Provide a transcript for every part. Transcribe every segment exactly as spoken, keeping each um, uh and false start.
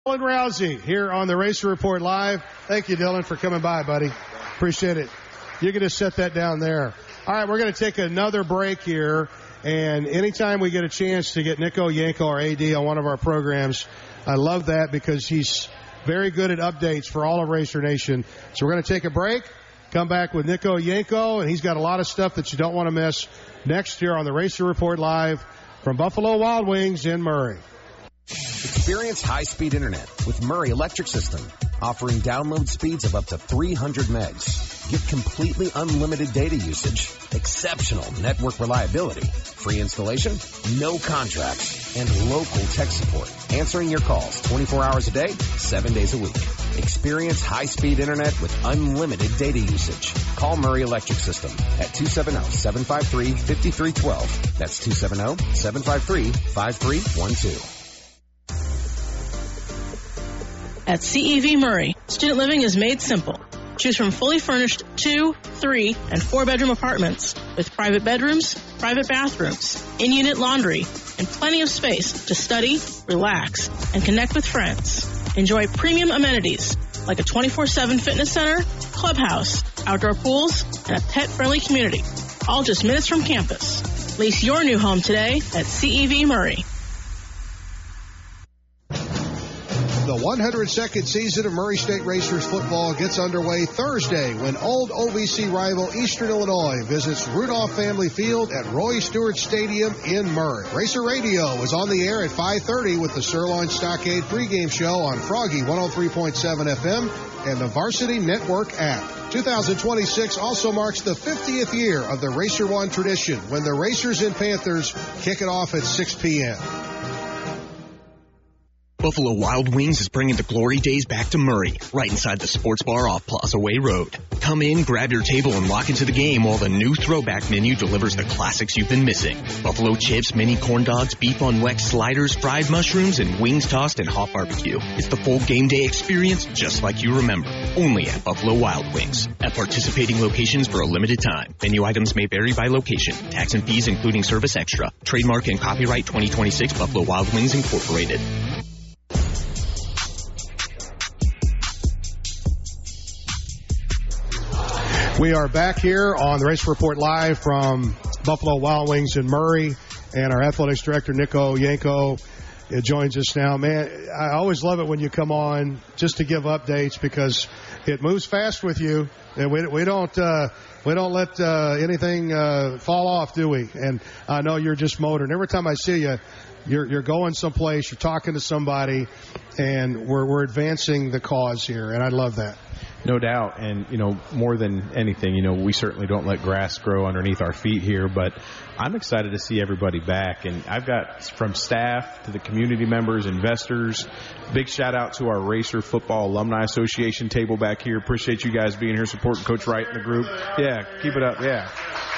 Dylan Rousey here on the Racer Report Live. Thank you, Dylan, for coming by, buddy. Appreciate it. You can just set that down there. All right, we're going to take another break here. And anytime we get a chance to get Nico Yanko, our A D, on one of our programs, I love that because he's very good at updates for all of Racer Nation. So we're going to take a break, come back with Nico Yanko, and he's got a lot of stuff that you don't want to miss next year on the Racer Report Live from Buffalo Wild Wings in Murray. Experience high-speed internet with Murray Electric System, offering download speeds of up to three hundred megs. Get completely unlimited data usage, exceptional network reliability, free installation, no contracts, and local tech support. Answering your calls twenty-four hours a day, seven days a week. Experience high-speed internet with unlimited data usage. Call Murray Electric System at two seven zero, seven five three, five three one two. That's two seven zero, seven five three, five three one two. At C E V Murray, student living is made simple. Choose from fully furnished two, three, and four-bedroom apartments with private bedrooms, private bathrooms, in-unit laundry, and plenty of space to study, relax, and connect with friends. Enjoy premium amenities like a twenty-four seven fitness center, clubhouse, outdoor pools, and a pet-friendly community, all just minutes from campus. Lease your new home today at C E V Murray. The one hundred second season of Murray State Racers football gets underway Thursday when old O V C rival Eastern Illinois visits Rudolph Family Field at Roy Stewart Stadium in Murray. Racer Radio is on the air at five thirty with the Sirloin Stockade pregame show on Froggy one oh three point seven F M and the Varsity Network app. two thousand twenty-six also marks the fiftieth year of the Racer One tradition when the Racers and Panthers kick it off at six p.m. Buffalo Wild Wings is bringing the glory days back to Murray, right inside the sports bar off Plaza Way Road. Come in, grab your table, and lock into the game while the new throwback menu delivers the classics you've been missing. Buffalo chips, mini corn dogs, beef on Wex sliders, fried mushrooms, and wings tossed in hot barbecue. It's the full game day experience just like you remember. Only at Buffalo Wild Wings. At participating locations for a limited time. Menu items may vary by location. Tax and fees including service extra. Trademark and copyright twenty twenty-six Buffalo Wild Wings Incorporated. We are back here on the Race Report Live from Buffalo Wild Wings in Murray, and our athletics director, Nico Yanko, joins us now. Man, I always love it when you come on just to give updates because it moves fast with you, and we, we don't uh, we don't let uh, anything uh, fall off, do we? And I know you're just motoring. Every time I see you, you're you're going someplace, you're talking to somebody, and we're we're advancing the cause here, and I love that. No doubt. And, you know, more than anything, you know, we certainly don't let grass grow underneath our feet here, but I'm excited to see everybody back. And I've got from staff to the community members, investors, big shout out to our Racer Football Alumni Association table back here. Appreciate you guys being here supporting Coach Wright and the group. Yeah, keep it up. Yeah.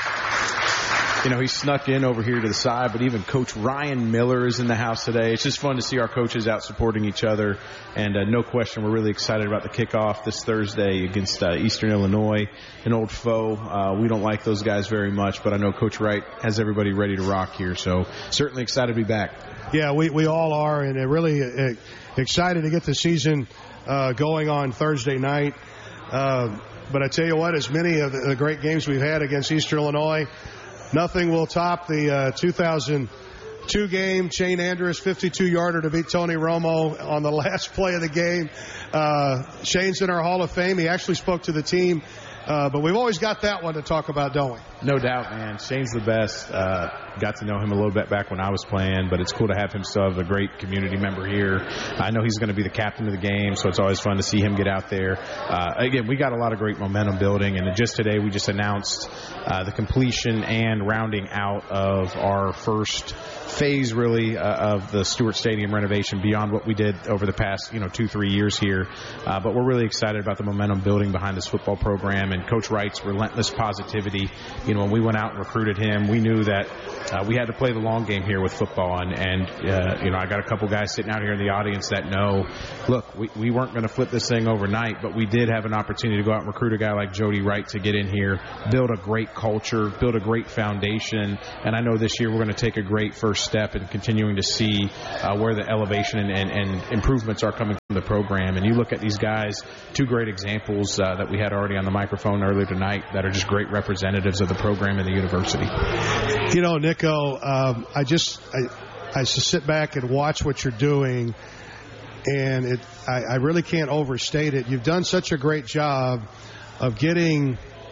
You know, he snuck in over here to the side, but even Coach Ryan Miller is in the house today. It's just fun to see our coaches out supporting each other. And uh, no question, we're really excited about the kickoff this Thursday against uh, Eastern Illinois, an old foe. Uh, we don't like those guys very much, but I know Coach Wright has everybody ready to rock here. So certainly excited to be back. Yeah, we, we all are, and really uh, excited to get the season uh, going on Thursday night. Uh, but I tell you what, as many of the great games we've had against Eastern Illinois, nothing will top the uh, two thousand two game. Shane Andrus, fifty-two yarder to beat Tony Romo on the last play of the game. Uh, Shane's in our Hall of Fame. He actually spoke to the team. Uh, but we've always got that one to talk about, don't we? No doubt, man. Shane's the best. Uh, got to know him a little bit back when I was playing, but it's cool to have him still have a great community member here. I know he's going to be the captain of the game, so it's always fun to see him get out there. Uh, again, we got a lot of great momentum building, and just today we just announced uh, the completion and rounding out of our first phase, really, uh, of the Stewart Stadium renovation beyond what we did over the past, you know, two, three years here. Uh, but we're really excited about the momentum building behind this football program and Coach Wright's relentless positivity. You know, when we went out and recruited him, we knew that uh, we had to play the long game here with football, and, and uh, you know, I got a couple guys sitting out here in the audience that know, look, we, we weren't going to flip this thing overnight, but we did have an opportunity to go out and recruit a guy like Jody Wright to get in here, build a great culture, build a great foundation, and I know this year we're going to take a great first step in continuing to see uh, where the elevation and, and, and improvements are coming from the program. And you look at these guys, two great examples uh, that we had already on the microphone earlier tonight that are just great representatives of the program and the university. You know, Nico, um, I just I, I just sit back and watch what you're doing, and it I, I really can't overstate it. You've done such a great job of getting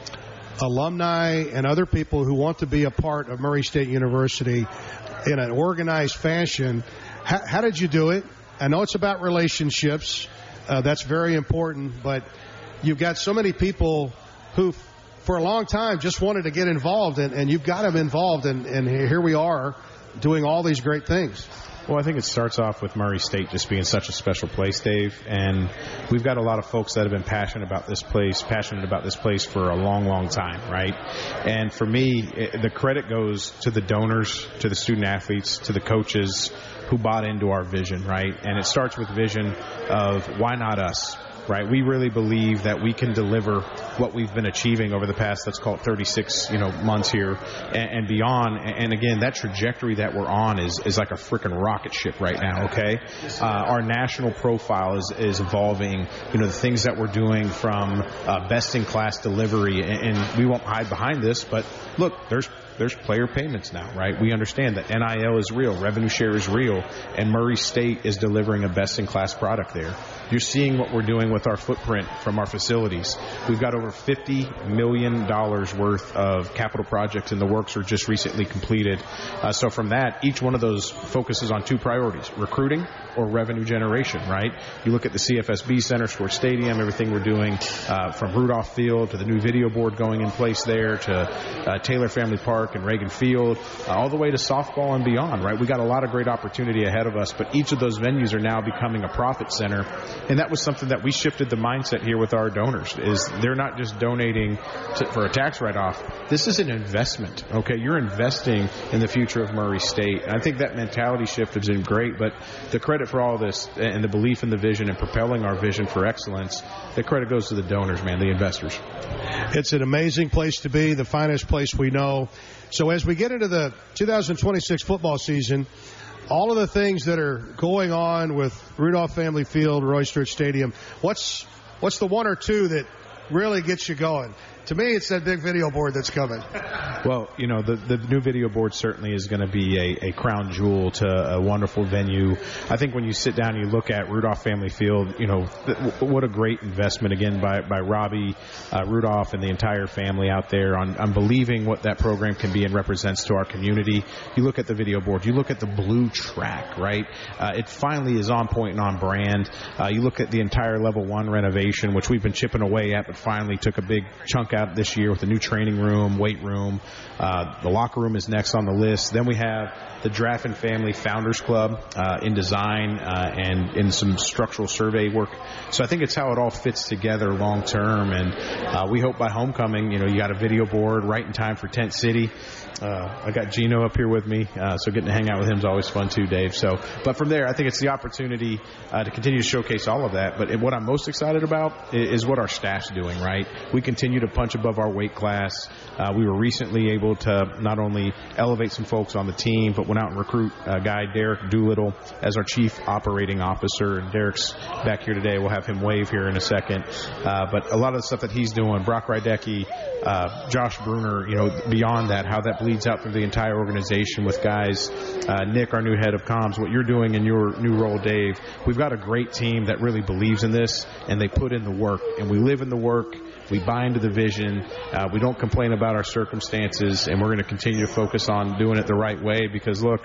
alumni and other people who want to be a part of Murray State University in an organized fashion. How, how did you do it? I know it's about relationships. Uh, that's very important, but you've got so many people who for a long time just wanted to get involved, and, and you've got them involved, and, and here we are doing all these great things. Well, I think it starts off with Murray State just being such a special place, Dave, and we've got a lot of folks that have been passionate about this place, passionate about this place for a long, long time, right? And for me, it, the credit goes to the donors, to the student athletes, to the coaches who bought into our vision, right? And it starts with vision of why not us? Right, we really believe that we can deliver what we've been achieving over the past, let's call it thirty-six, you know, months here and, and beyond. And again, that trajectory that we're on is, is like a freaking rocket ship right now. Okay, uh, our national profile is, is evolving. You know, the things that we're doing from uh, best in class delivery, and, and we won't hide behind this, but look, there's. There's player payments now, right? We understand that N I L is real, revenue share is real, and Murray State is delivering a best-in-class product there. You're seeing what we're doing with our footprint from our facilities. We've got over fifty million dollars worth of capital projects in the works or just recently completed. Uh, so from that, each one of those focuses on two priorities, recruiting or revenue generation, right? You look at the C F S B Center, Sports Stadium, everything we're doing uh, from Rudolph Field to the new video board going in place there to uh, Taylor Family Park and Reagan Field, uh, all the way to softball and beyond, right? We got a lot of great opportunity ahead of us, but each of those venues are now becoming a profit center, and that was something that we shifted the mindset here with our donors, is they're not just donating to, for a tax write-off. This is an investment, okay? You're investing in the future of Murray State, and I think that mentality shift has been great, but the credit for all this and the belief in the vision and propelling our vision for excellence, the credit goes to the donors, man, the investors. It's an amazing place to be, the finest place we know. So as we get into the two thousand twenty-six football season, all of the things that are going on with Rudolph Family Field, Royster Stadium, what's what's the one or two that really gets you going? To me, it's that big video board that's coming. Well, you know, the, the new video board certainly is going to be a, a crown jewel to a wonderful venue. I think when you sit down and you look at Rudolph Family Field, you know, th- what a great investment, again, by, by Robbie, uh, Rudolph, and the entire family out there on, on believing what that program can be and represents to our community. You look at the video board. You look at the blue track, right? Uh, it finally is on point and on brand. Uh, you look at the entire level one renovation, which we've been chipping away at, but finally took a big chunk out this year with the new training room, weight room. Uh, the locker room is next on the list. Then we have the Draft and Family Founders Club uh, in design uh, and in some structural survey work. So I think it's how it all fits together long term. And uh, we hope by homecoming, you know, you got a video board right in time for Tent City. Uh, I got Gino up here with me, uh, so getting to hang out with him is always fun too, Dave. So, but from there, I think it's the opportunity uh, to continue to showcase all of that. But what I'm most excited about is, is what our staff's doing, right? We continue to punch above our weight class. Uh, we were recently able to not only elevate some folks on the team, but went out and recruit a guy, Derek Doolittle, as our Chief Operating Officer. And Derek's back here today. We'll have him wave here in a second. Uh, but a lot of the stuff that he's doing, Brock Rydecki, uh, Josh Bruner, you know, beyond that, how that bleeds out through the entire organization with guys, uh, Nick, our new head of comms, what you're doing in your new role, Dave. We've got a great team that really believes in this, and they put in the work, and we live in the work. We buy into the vision. Uh, we don't complain about our circumstances, and we're going to continue to focus on doing it the right way because, look,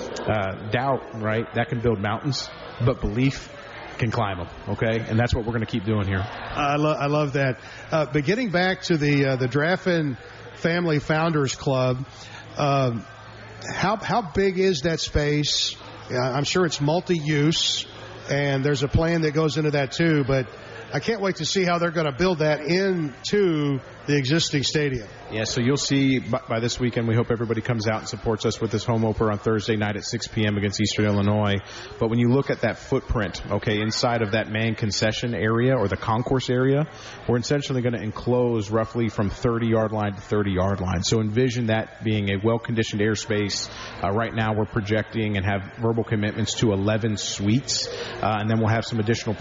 uh, doubt, right, that can build mountains, but belief can climb them, okay? And that's what we're going to keep doing here. I, lo- I love that. Uh, but getting back to the uh, the Draffin Family Founders Club, um, how how big is that space? Uh, I'm sure it's multi-use, and there's a plan that goes into that too, but I can't wait to see how they're going to build that into the existing stadium. Yeah, so you'll see by, by this weekend, we hope everybody comes out and supports us with this home opener on Thursday night at six p.m. against Eastern Illinois. But when you look at that footprint, okay, inside of that main concession area or the concourse area, we're essentially going to enclose roughly from thirty-yard line to thirty-yard line. So envision that being a well-conditioned airspace. Uh, right now we're projecting and have verbal commitments to eleven suites, uh, and then we'll have some additional